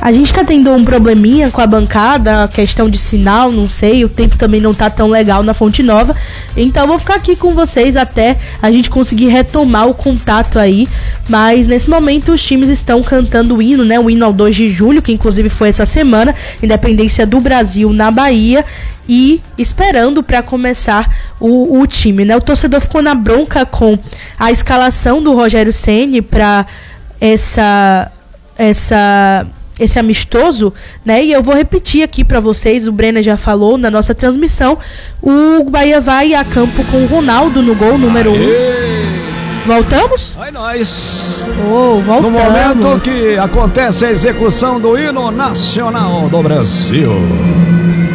A gente tá tendo um probleminha com a bancada, a questão de sinal, não sei, o tempo também não tá tão legal na Fonte Nova, então eu vou ficar aqui com vocês até a gente conseguir retomar o contato aí, mas nesse momento os times estão cantando o hino, né, o hino ao 2 de julho, que inclusive foi essa semana, Independência do Brasil na Bahia, e esperando para começar o time, né, o torcedor ficou na bronca com a escalação do Rogério Ceni para esse amistoso, né? E eu vou repetir aqui para vocês, o Brenner já falou na nossa transmissão, o Bahia vai a campo com o Ronaldo no gol, número 1. Voltamos? Aí nós. Voltamos. No momento que acontece a execução do hino nacional do Brasil.